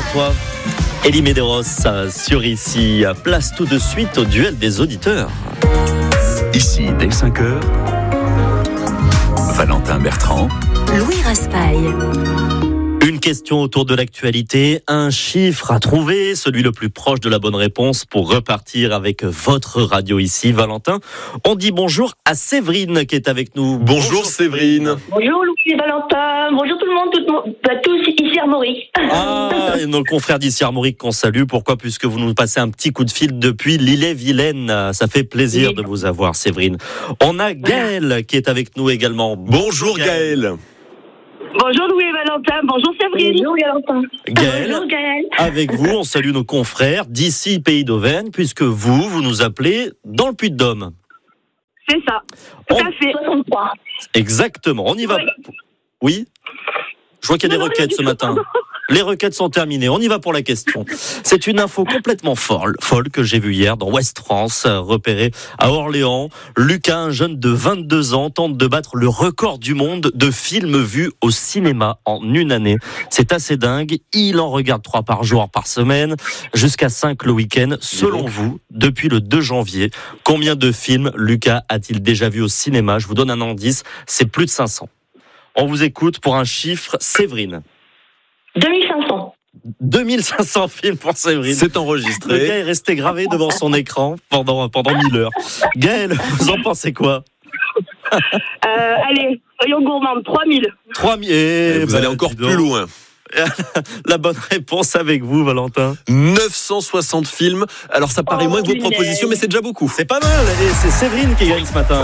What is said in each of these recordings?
toi. Elie Medeiros sur Ici. Place tout de suite au duel des auditeurs. Ici, dès 5h, Valentin Bertrand, Louis Raspail. Une question autour de l'actualité, un chiffre à trouver, celui le plus proche de la bonne réponse pour repartir avec votre radio ici. Valentin, on dit bonjour à Séverine qui est avec nous. Bonjour Séverine. Bonjour Louis et Valentin, bonjour tout le monde, tous ici Armorique. Ah, et nos confrères d'ici Armorique qu'on salue. Pourquoi ? Puisque vous nous passez un petit coup de fil depuis l'Ille-et-Vilaine. Ça fait plaisir de vous avoir, Séverine. On a Gaëlle qui est avec nous également. Bonjour Gaëlle. Bonjour Louis et Valentin, bonjour Séverine. Bonjour Valentin. Bonjour Gaëlle. Avec vous, on salue nos confrères d'ici Pays d'Auvergne, puisque vous nous appelez dans le Puy-de-Dôme. C'est ça, tout à fait. 63. Exactement, on y va. Oui ? Je vois qu'il y a des requêtes ce matin. Les requêtes sont terminées, on y va pour la question. C'est une info complètement folle que j'ai vue hier dans Ouest France, repérée à Orléans. Lucas, un jeune de 22 ans, tente de battre le record du monde de films vus au cinéma en une année. C'est assez dingue, il en regarde 3 par jour par semaine, jusqu'à 5 le week-end. Selon vous, depuis le 2 janvier, combien de films Lucas a-t-il déjà vu au cinéma ? Je vous donne un indice, c'est plus de 500. On vous écoute pour un chiffre, Séverine. 2500. 2500 films pour Séverine. C'est enregistré. Le gars est resté gravé devant son écran pendant 1000 heures. Gaëlle, vous en pensez quoi ? Allez, soyons gourmands, 3000. 3000. Et vous allez encore plus loin. La bonne réponse avec vous, Valentin. 960 films. Alors ça paraît moins que vos propositions, mais c'est déjà beaucoup. C'est pas mal. Et c'est Séverine qui gagne ce matin.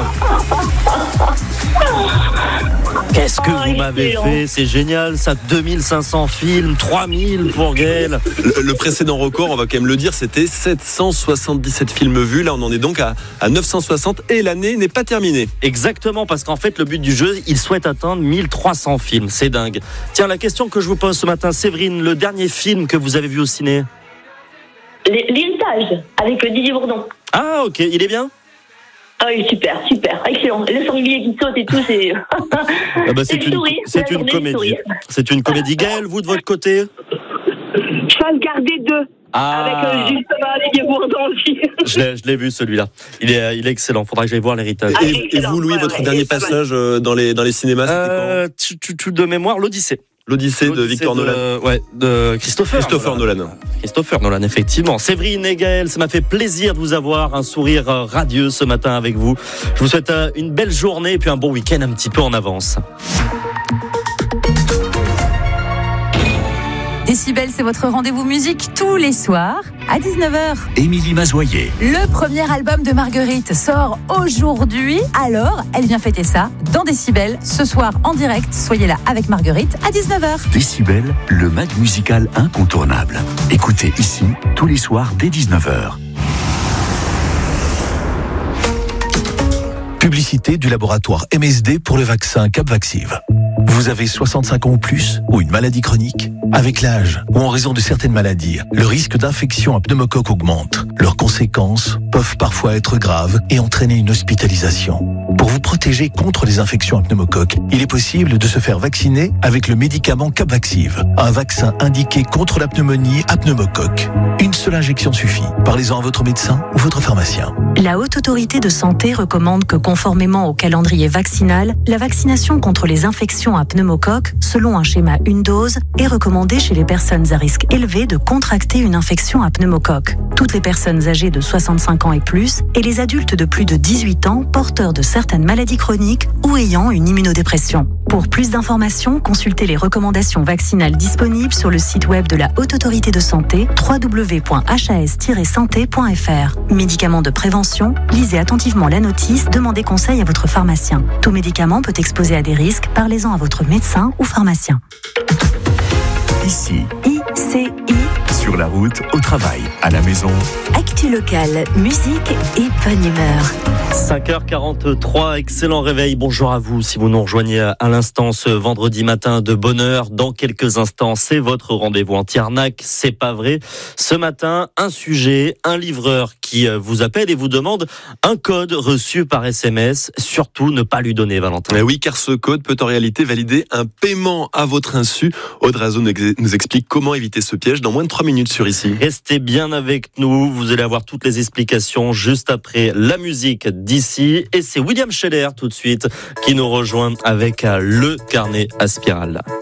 Qu'est-ce que vous m'avez fait ? C'est génial, ça. 2500 films, 3000 pour Gaëlle. Le précédent record, on va quand même le dire, c'était 777 films vus. Là, on en est donc à 960 et l'année n'est pas terminée. Exactement, parce qu'en fait, le but du jeu, il souhaite atteindre 1300 films. C'est dingue. Tiens, la question que je vous pose ce matin, Séverine, le dernier film que vous avez vu au ciné ? L'héritage, avec Didier Bourdon. Ah, ok, il est bien ? Ah oui, super, excellent. Le sanglier qui saute et tout, c'est... c'est une comédie. C'est une comédie. Gaëlle, vous de votre côté ? Chasse gardée 2. Avec justement Didier Bourdon aussi. Je l'ai vu celui-là. Il est excellent. Faudra que j'aille voir l'héritage. Et vous, Louis, votre dernier passage dans les cinémas, c'était quand ? De mémoire, L'Odyssée de Victor Nolan. De Christopher Nolan. Christopher Nolan, effectivement. Séverine et Gaëlle, ça m'a fait plaisir de vous avoir, un sourire radieux ce matin avec vous. Je vous souhaite une belle journée et puis un bon week-end un petit peu en avance. Décibel, c'est votre rendez-vous musique tous les soirs à 19h. Émilie Mazoyer. Le premier album de Marguerite sort aujourd'hui. Alors, elle vient fêter ça dans Décibel ce soir en direct. Soyez là avec Marguerite à 19h. Décibel, le mag musical incontournable. Écoutez ici tous les soirs dès 19h. Publicité du laboratoire MSD pour le vaccin Capvaxive. Vous avez 65 ans ou plus ou une maladie chronique ? Avec l'âge ou en raison de certaines maladies, le risque d'infection à pneumocoque augmente. Leurs conséquences peuvent parfois être graves et entraîner une hospitalisation. Pour vous protéger contre les infections à pneumocoque, il est possible de se faire vacciner avec le médicament Capvaxive, un vaccin indiqué contre la pneumonie à pneumocoque. Une seule injection suffit. Parlez-en à votre médecin ou votre pharmacien. La Haute Autorité de Santé recommande que, conformément au calendrier vaccinal, la vaccination contre les infections à pneumocoque, selon un schéma une dose, est recommandée chez les personnes à risque élevé de contracter une infection à pneumocoque. Toutes les personnes âgées de 65 ans et plus et les adultes de plus de 18 ans porteurs de certaines maladies chroniques ou ayant une immunodépression. Pour plus d'informations, consultez les recommandations vaccinales disponibles sur le site web de la Haute Autorité de Santé www.has-santé.fr. Médicaments de prévention, lisez attentivement la notice, demandez conseil à votre pharmacien. Tout médicament peut exposer à des risques, parlez-en à votre médecin ou pharmacien. Ici, ICI Sur la route, au travail, à la maison. Actu locale, musique et bonne humeur. 5h43, excellent réveil. Bonjour à vous si vous nous rejoignez à l'instant ce vendredi matin de bonne heure. Dans quelques instants, c'est votre rendez-vous anti-arnaque. C'est pas vrai. Ce matin, un sujet, un livreur qui vous appelle et vous demande un code reçu par SMS. Surtout, ne pas lui donner, Valentin. Oui, car ce code peut en réalité valider un paiement à votre insu. Aude Razo nous explique comment éviter ce piège dans moins de 3 minutes sur Ici. Restez bien avec nous. Vous allez avoir toutes les explications juste après la musique d'Ici. Et c'est William Scheller tout de suite qui nous rejoint avec le carnet à spirale.